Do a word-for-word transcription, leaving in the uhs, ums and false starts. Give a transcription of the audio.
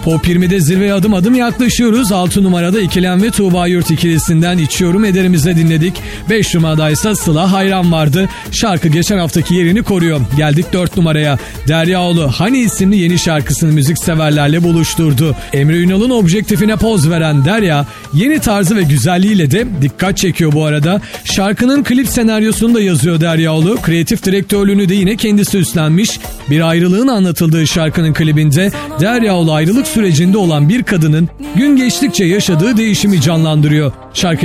Pop yirmide zirveye adım adım yaklaşıyoruz. altı numarada İkilem ve Tuğba Yurt ikilisinden İçiyorum Ederimiz'de dinledik. beş numarada ise Sıla Hayran vardı. Şarkı geçen haftaki yerini koruyor. Geldik dört numaraya. Deryaoğlu Hani isimli yeni şarkısını müzikseverlerle buluşturdu. Emre Ünal'ın objektifine poz veren Derya, yeni tarzı ve güzelliğiyle de dikkat çekiyor bu arada. Şarkının klip senaryosunu da yazıyor Deryaoğlu. Kreatif direktörlüğünü de yine kendisi üstlenmiş. Bir ayrılığın anlatıldığı şarkının klibinde Deryaoğlu ayrılık sürecinde olan bir kadının gün geçtikçe yaşadığı değişimi canlandırıyor. Şarkı